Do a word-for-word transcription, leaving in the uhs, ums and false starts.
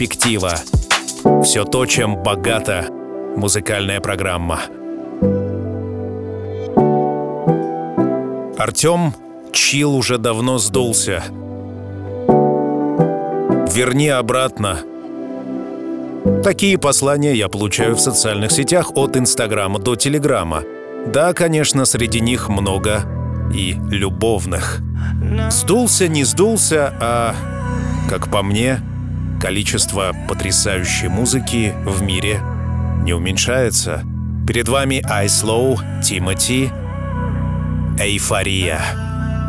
перспектива. Все то, чем богата музыкальная программа. Артем, чил уже давно сдулся. Верни обратно. Такие послания я получаю в социальных сетях от Инстаграма до Телеграма. Да, конечно, среди них много и любовных. Сдулся, не сдулся, а, как по мне, количество потрясающей музыки в мире не уменьшается. Перед вами I Slow, Тимати, Эйфория.